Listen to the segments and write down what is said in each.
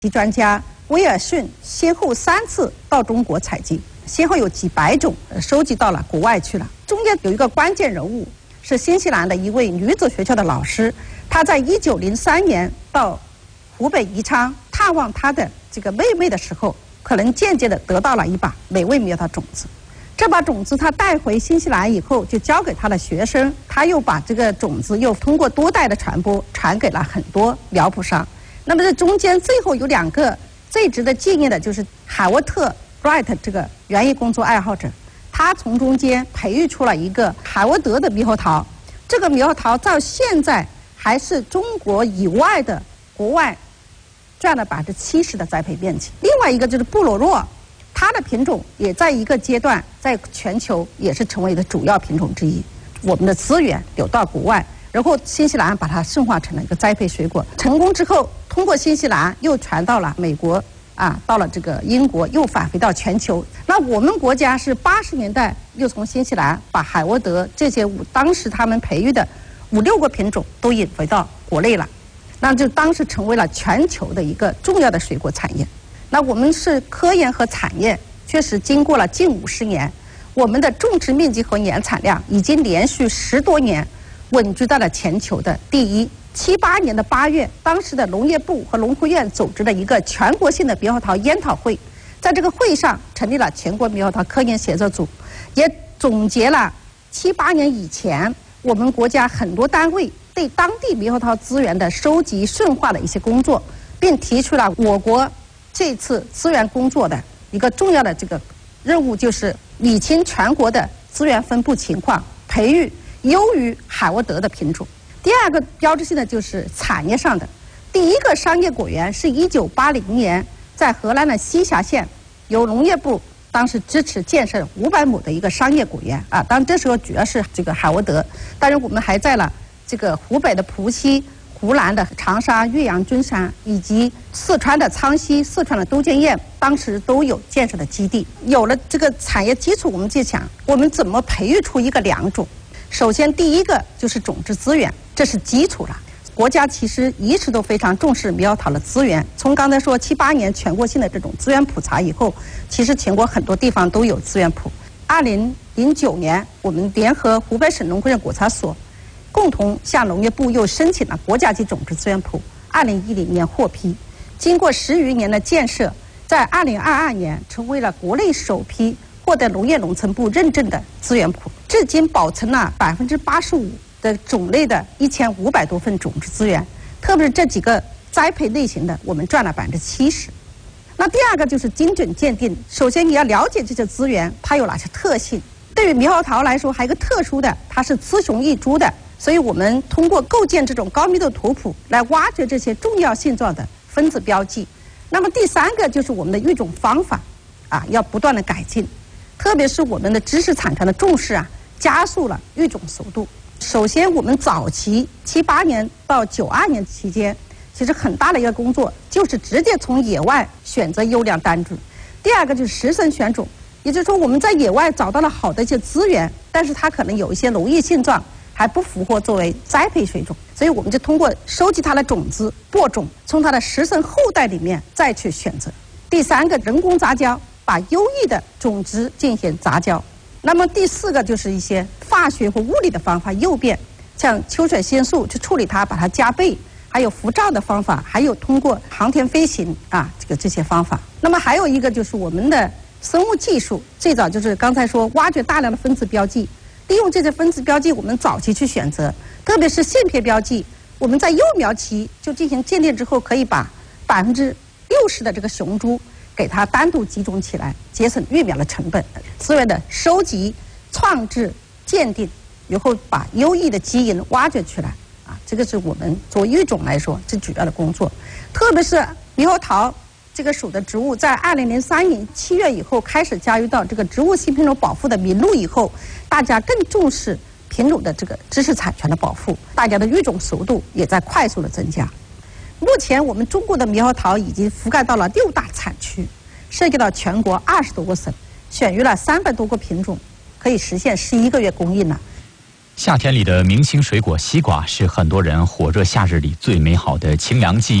专家威尔逊先后3次到中国采集，先后有几百种收集到了国外去了。中间有一个关键人物是新西兰的一位女子学校的老师，她在1903年到湖北宜昌探望她的这个妹妹的时候，可能间接的得到了一把美味猕猴桃种子。这把种子她带回新西兰以后，就交给她的学生，她又把这个种子又通过多代的传播，传给了很多苗圃商。那么这中间最后有2个最值得纪念的，就是海沃特 Wright 这个园艺工作爱好者，他从中间培育出了一个海沃德的猕猴桃。这个猕猴桃到现在还是中国以外的国外占了70%的栽培面积。另外一个就是布罗洛，它的品种也在一个阶段在全球也是成为一个主要品种之一。我们的资源流到国外，然后新西兰把它驯化成了一个栽培水果，成功之后通过新西兰又传到了美国到了这个英国，又返回到全球。那我们国家是80年代又从新西兰把海沃德这些当时他们培育的5、6个品种都引回到国内了，那就当时成为了全球的一个重要的水果产业。那我们是科研和产业确实经过了近50年，我们的种植面积和年产量已经连续10多年稳居到了全球的第一。78年的8月，当时的农业部和农科院组织了一个全国性的猕猴桃研讨会，在这个会上成立了全国猕猴桃科研协作组，也总结了78年以前我们国家很多单位对当地猕猴桃资源的收集驯化的一些工作，并提出了我国这次资源工作的一个重要的这个任务，就是理清全国的资源分布情况，培育优于海沃德的品种。第2个标志性的就是产业上的，第1个商业果园是1980年在荷兰的西峡县由农业部当时支持建设500亩的一个商业果园当然这时候主要是这个海沃德，当然我们还在了这个湖北的蒲溪、湖南的长沙、岳阳、君山，以及四川的苍溪、四川的都江堰，当时都有建设的基地。有了这个产业基础，我们就想我们怎么培育出一个良种。首先第1个就是种质资源，这是基础了。国家其实一直都非常重视猕猴桃的资源，从刚才说78年全国性的这种资源普查以后，其实全国很多地方都有资源普。2009年我们联合湖北省农科院果查所共同向农业部又申请了国家级种质资源普，2010年获批，经过10余年的建设，在2022年成为了国内首批获得农业农村部认证的资源普，至今保存了85%的种类的1500多份种质资源，特别是这几个栽培类型的，我们赚了70%。那第2个就是精准鉴定，首先你要了解这些资源它有哪些特性。对于猕猴桃来说，还有一个特殊的，它是雌雄异株的，所以我们通过构建这种高密度图谱来挖掘这些重要性状的分子标记。那么第3个就是我们的育种方法要不断的改进，特别是我们的知识产权的重视加速了育种速度。首先我们早期78年到92年期间，其实很大的一个工作就是直接从野外选择优良单种。第2个就是实生选种，也就是说我们在野外找到了好的一些资源，但是它可能有一些农业性状还不符合作为栽培水种，所以我们就通过收集它的种子播种，从它的实生后代里面再去选择。第3个人工杂交，把优异的种子进行杂交。那么第4个就是一些化学和物理的方法诱变，像秋水仙素去处理它，把它加倍，还有辐照的方法，还有通过航天飞行这些方法。那么还有一个就是我们的生物技术，最早就是刚才说挖掘大量的分子标记，利用这些分子标记我们早期去选择，特别是性别标记，我们在幼苗期就进行鉴定之后，可以把60%的这个雄株给它单独集中起来，节省育苗的成本。资源的收集、创制、鉴定，然后把优异的基因挖掘出来这个是我们作为育种来说最主要的工作。特别是猕猴桃这个属的植物，在2003年7月以后开始加入到这个植物新品种保护的名录以后，大家更重视品种的这个知识产权的保护，大家的育种速度也在快速的增加。目前我们中国的猕猴桃已经覆盖到了6大产区，涉及到全国20多个省，选育了300多个品种，可以实现11个月供应了。 夏天里的明星水果西瓜是很多人火热夏日里最美好的清凉记忆。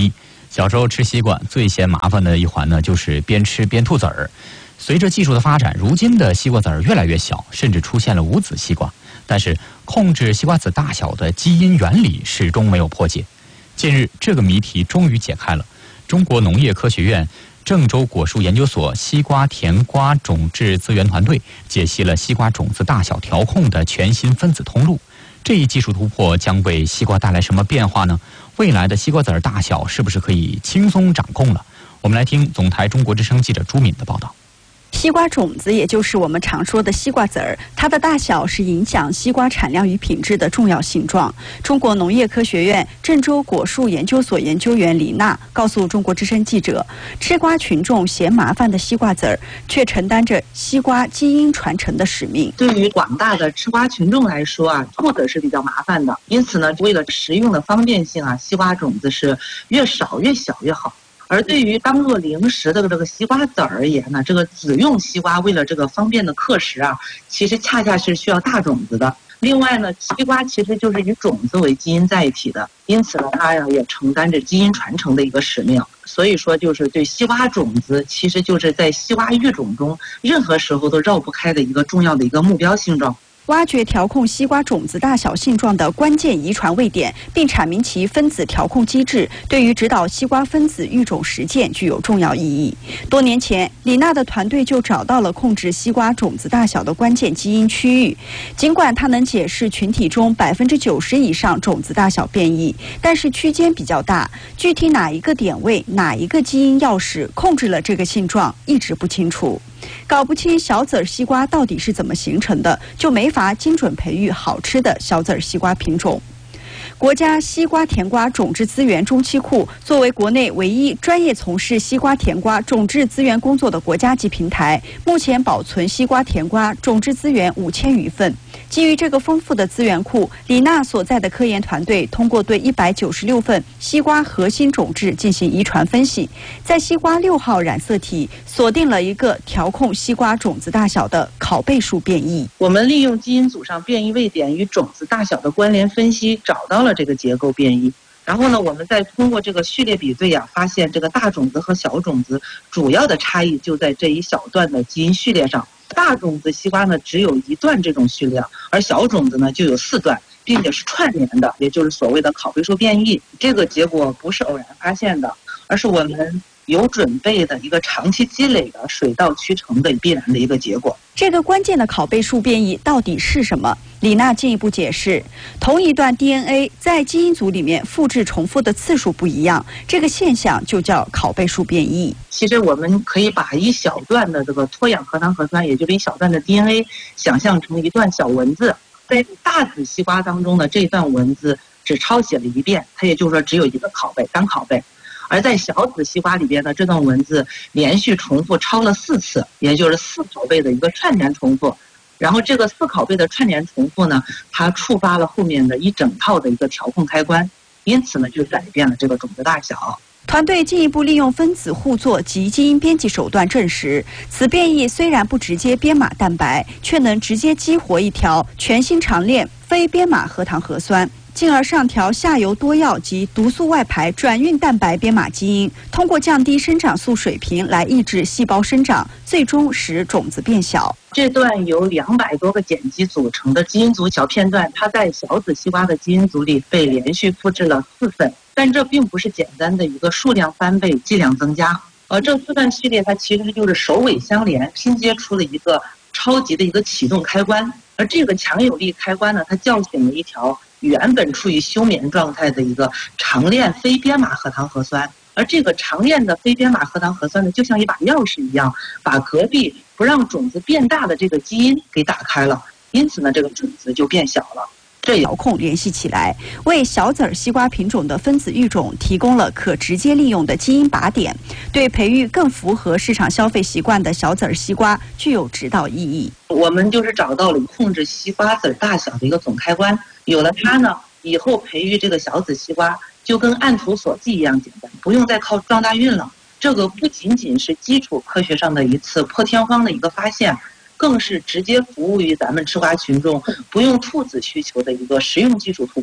小时候吃西瓜最嫌麻烦的一环呢，就是边吃边吐籽儿。随着技术的发展，如今的西瓜籽儿越来越小，甚至出现了无籽西瓜。但是控制西瓜籽大小的基因原理始终没有破解。近日，这个谜题终于解开了。中国农业科学院郑州果树研究所西瓜甜瓜种质资源团队解析了西瓜种子大小调控的全新分子通路。这一技术突破将为西瓜带来什么变化呢？未来的西瓜籽大小是不是可以轻松掌控了？我们来听总台中国之声记者朱敏的报道。 西瓜种子，也就是我们常说的西瓜籽儿，它的大小是影响西瓜产量与品质的重要性状。中国农业科学院郑州果树研究所研究员李娜告诉中国之声记者，吃瓜群众嫌麻烦的西瓜籽儿，却承担着西瓜基因传承的使命。 对于广大的吃瓜群众来说啊，吐籽是比较麻烦的，因此呢，为了食用的方便性啊，西瓜种子是越少越小越好。而对于当做零食的这个西瓜籽而言呢，这个籽用西瓜为了这个方便的克食啊，其实恰恰是需要大种子的。另外呢，西瓜其实就是以种子为基因载体的，因此呢，它呀也承担着基因传承的一个使命。所以说，就是对西瓜种子，其实就是在西瓜育种中任何时候都绕不开的一个重要的一个目标性状。 挖掘调控西瓜种子大小性状的关键遗传位点，并阐明其分子调控机制，对于指导西瓜分子育种实践具有重要意义。多年前，李娜的团队就找到了控制西瓜种子大小的关键基因区域。尽管它能解释群体中90%以上种子大小变异，但是区间比较大，具体哪一个点位、哪一个基因钥匙控制了这个性状，一直不清楚。搞不清小籽西瓜到底是怎么形成的，就没法精准培育好吃的小籽西瓜品种。国家西瓜甜瓜种质资源中期库作为国内唯一专业从事西瓜甜瓜种质资源工作的国家级平台，目前保存西瓜甜瓜种质资源5000余份。基于这个丰富的资源库，李娜所在的科研团队通过对196份西瓜核心种质进行遗传分析，在西瓜6号染色体锁定了一个调控西瓜种子大小的拷贝数变异。 我们利用基因组上变异位点与种子大小的关联分析，找到了这个结构变异。然后呢，我们再通过这个序列比对啊，发现这个大种子和小种子主要的差异就在这一小段的基因序列上。大种子西瓜呢只有1段这种序列，而小种子呢就有4段，并且是串联的，也就是所谓的拷贝数变异。这个结果不是偶然发现的，而是我们有准备的一个长期积累的水到渠成的必然的一个结果。 这个关键的拷贝数变异到底是什么？李娜进一步解释，同一段 DNA 在基因组里面复制重复的次数不一样，这个现象就叫拷贝数变异。 其实我们可以把一小段的这个脱氧核糖核酸，也就是一小段的 DNA 想象成一段小文字，在大籽西瓜当中呢，这段文字只抄写了1遍，它也就是说只有一个拷贝，单拷贝。而在小籽西瓜里边呢，这段文字连续重复抄了4次，也就是4拷贝的一个串联重复。然后这个4拷贝的串联重复呢，它触发了后面的一整套的一个调控开关，因此呢，就改变了这个种子大小。 团队进一步利用分子互作及基因编辑手段证实，此变异虽然不直接编码蛋白，却能直接激活一条全新长链非编码核糖核酸，进而上调下游多药及毒素外排转运蛋白编码基因，通过降低生长素水平来抑制细胞生长，最终使种子变小。 这段由200多个碱基组成的基因组小片段，它在小籽西瓜的基因组里被连续复制了4份，但这并不是简单的一个数量翻倍、剂量增加，这4段序列它其实就是首尾相连，拼接出了一个超级的一个启动开关。而这个强有力开关呢，它叫醒了一条原本处于休眠状态的一个长链非编码核糖核酸，而这个长链的非编码核糖核酸呢，就像一把钥匙一样，把隔壁不让种子变大的这个基因给打开了，因此呢，这个种子就变小了。 这遥控联系起来，为小籽西瓜品种的分子育种提供了可直接利用的基因靶点，对培育更符合市场消费习惯的小籽西瓜具有指导意义。 我们就是找到了控制西瓜籽大小的一个总开关，有了它呢，以后培育这个小籽西瓜就跟按图索骥一样简单，不用再靠撞大运了。这个不仅仅是基础科学上的一次破天荒的一个发现，更是直接服务于咱们吃瓜群众不用吐籽需求的一个实用技术突破。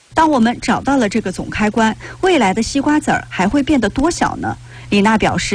当我们找到了这个总开关，未来的西瓜籽儿还会变得多小呢？李娜表示。